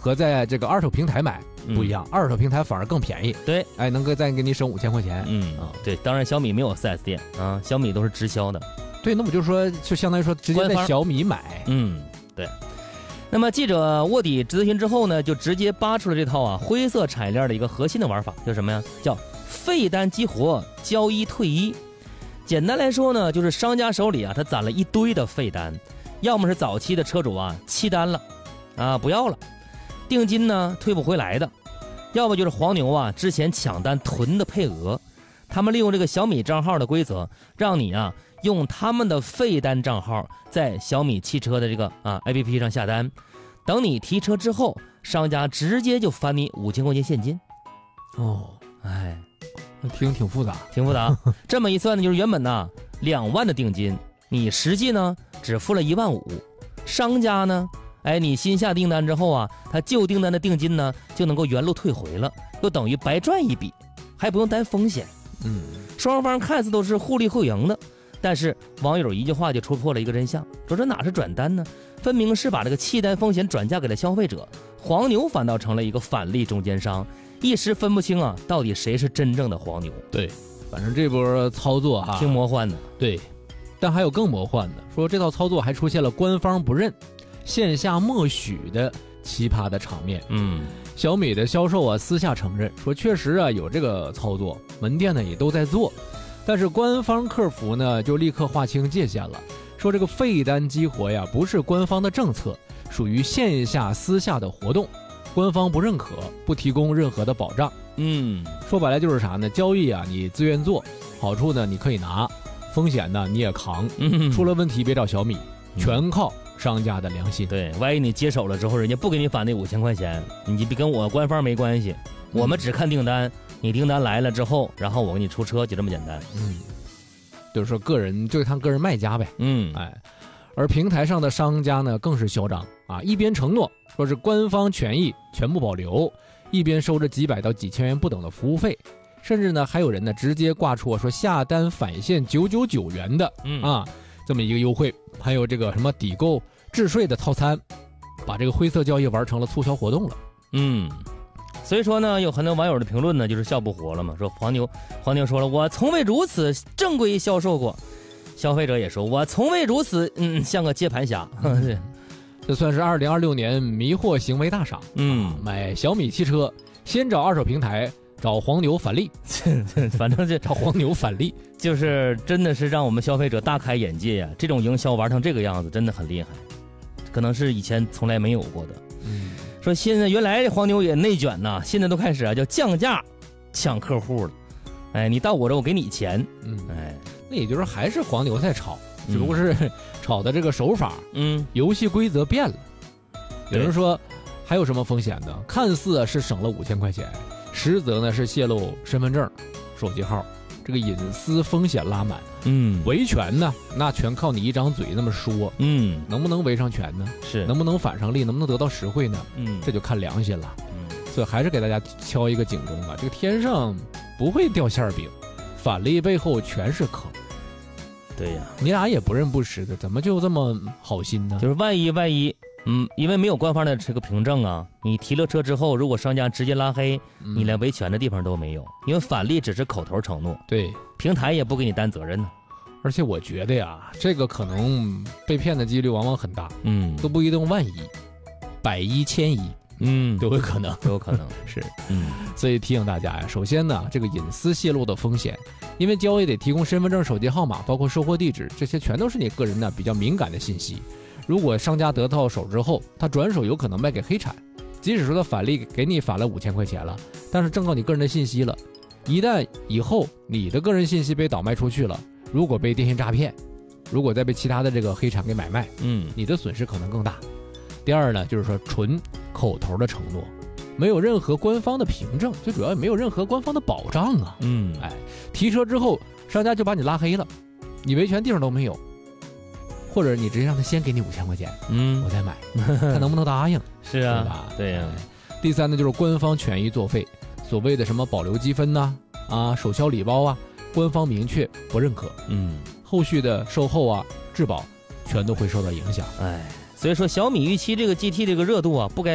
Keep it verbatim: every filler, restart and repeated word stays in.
和在这个二手平台买不一样，嗯、二手平台反而更便宜。 对， 哎，能够再给你省五千块钱。 嗯啊，对，当然小米没有 四 S 店啊，小米都是直销的。 对，那我就说，就相当于说直接在小米买。 嗯，对。那么记者卧底咨询之后呢，就直接扒出了这套啊灰色产业链的一个核心的玩法，叫什么呀？叫废单激活，交一退一。简单来说呢，就是商家手里啊，他攒了一堆的废单，要么是早期的车主啊弃单了，啊不要了，定金呢退不回来的，要么就是黄牛啊之前抢单囤的配额，他们利用这个小米账号的规则，让你啊用他们的废单账号在小米汽车的这个啊 A P P 上下单，等你提车之后，商家直接就返你五千块钱现金。 哦， 哎。 听挺复杂， 挺复杂。这么一算呢，就是原本呢两万的定金，你实际呢只付了一万五，商家呢，哎，你新下订单之后啊，他旧订单的定金呢就能够原路退回了，又等于白赚一笔，还不用担风险。 嗯， 双方看似都是互利互赢的，但是网友一句话就戳破了一个真相，说这哪是转单呢？分明是把这个弃单风险转嫁给了消费者，黄牛反倒成了一个返利中间商。一时分不清啊，到底谁是真正的黄牛？ 对，反正这波操作哈， 挺魔幻的。 对，但还有更魔幻的，说这套操作还出现了官方不认、线下默许的奇葩的场面。 嗯， 小米的销售啊，私下承认说，确实啊有这个操作，门店呢也都在做，但是官方客服呢就立刻划清界限了，说这个废单激活呀，不是官方的政策，属于线下私下的活动。官方不认可，不提供任何的保障。 嗯， 说白了就是啥呢？交易啊，你自愿做，好处呢你可以拿，风险呢你也扛。 嗯， 出了问题别找小米，全靠商家的良心。 对，万一你接手了之后，人家不给你返那五千块钱，你跟我官方没关系， 嗯、 我们只看订单，你订单来了之后，然后我给你出车，就这么简单。 嗯，就是说个人就是看个人卖家呗。 嗯， 哎，而平台上的商家呢更是嚣张啊，一边承诺说是官方权益全部保留，一边收着几百到几千元不等的服务费，甚至呢还有人呢直接挂出说下单返现九九九元的、 嗯、 啊这么一个优惠，还有这个什么抵购置税的套餐，把这个灰色交易玩成了促销活动了。 嗯，所以说呢，有很多网友的评论呢就是笑不活了嘛，说黄牛黄牛说了，我从未如此正规销售过，消费者也说我从未如此嗯像个接盘侠。 嗯这算是二零二六年迷惑行为大赏。 嗯、 啊，买小米汽车先找二手平台，找黄牛返利， 反正这找黄牛返利， 就是真的是让我们消费者大开眼界呀！这种营销玩成这个样子，真的很厉害，可能是以前从来没有过的。 嗯， 说现在原来黄牛也内卷呐，现在都开始啊叫降价抢客户了。哎，你到我这我给你钱。 嗯， 哎， 那也就是还是黄牛在炒。只不过是炒的这个手法， 嗯， 游戏规则变了。有人说还有什么风险呢？看似是省了五千块钱，实则呢是泄露身份证、手机号，这个隐私风险拉满。 嗯， 维权呢，那全靠你一张嘴那么说。 嗯， 能不能维上权呢？ 是， 能不能返上利？能不能得到实惠呢？ 嗯， 这就看良心了。 嗯， 所以还是给大家敲一个警钟啊，这个天上不会掉馅饼，返利背后全是坑。 对呀， 你俩也不认不识的，怎么就这么好心呢？ 就是万一万一，嗯，因为没有官方的这个凭证啊，你提了车之后，如果商家直接拉黑， 嗯、 你连维权的地方都没有，因为返利只是口头承诺， 对， 平台也不给你担责任呢。 而且我觉得呀，这个可能被骗的几率往往很大， 嗯， 都不一定万一，百一千一。 嗯， 都有可能， 都有可能是， 嗯， 所以提醒大家呀，首先呢，这个隐私泄露的风险，因为交易得提供身份证、手机号码，包括收货地址，这些全都是你个人呢比较敏感的信息。如果商家得到手之后，他转手有可能卖给黑产，即使说他返利给你返了五千块钱了，但是正好你个人的信息了，一旦以后你的个人信息被倒卖出去了，如果被电信诈骗，如果再被其他的这个黑产给买卖， 嗯， 你的损失可能更大。第二呢，就是说纯口头的承诺，没有任何官方的凭证，最主要也没有任何官方的保障啊。 嗯， 哎，提车之后，商家就把你拉黑了，你维权地方都没有，或者你直接让他先给你五千块钱， 嗯， 我再买，他能不能答应？ 是啊， 对吧？ 对呀、啊哎。第三呢，就是官方权益作废，所谓的什么保留积分呐、啊，啊，首销礼包啊，官方明确不认可， 嗯， 后续的售后啊、质保全都会受到影响。 哎。所以说，小米预期这个 G T 这个热度啊，不该